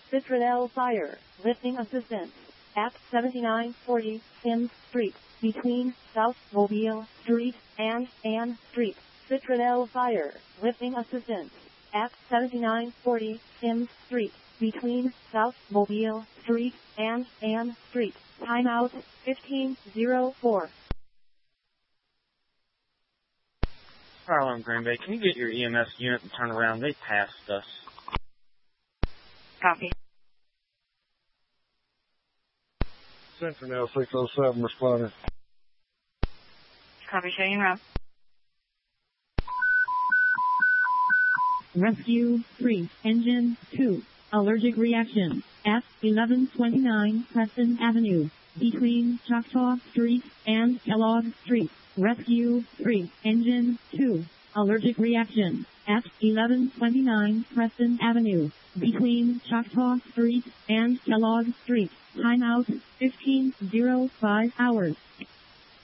Citradel Fire, lifting assistance, at 7940 Sims Street, between South Mobile Street and Ann Street. Citradel Fire, lifting assistance, at 7940 Sims Street, between South Mobile Street and Ann Street. Timeout 1504. Harlem, Green Bay, can you get your EMS unit and turn around? They passed us. Copy. Sentinel 607 responding. Copy, showing route. Rescue 3, Engine 2, allergic reaction, at 1129 Preston Avenue, between Choctaw Street and Kellogg Street. Rescue 3, Engine 2, allergic reaction, at 1129 Preston Avenue, between Choctaw Street and Kellogg Street. Timeout 15:05 hours.